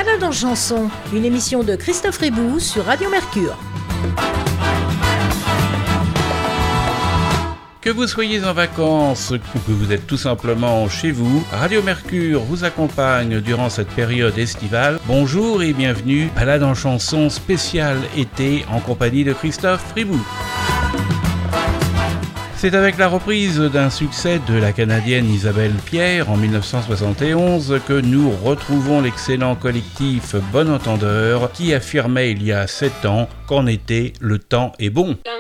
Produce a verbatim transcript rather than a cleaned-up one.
Balade en chanson, une émission de Christophe Ribou sur Radio Mercure. Que vous soyez en vacances ou que vous êtes tout simplement chez vous, Radio Mercure vous accompagne durant cette période estivale. Bonjour et bienvenue, Balade en chanson spéciale été en compagnie de Christophe Ribou. C'est avec la reprise d'un succès de la Canadienne Isabelle Pierre en dix-neuf cent soixante et onze que nous retrouvons l'excellent collectif Bon Entendeur qui affirmait il y a sept ans qu'en été, le temps est bon.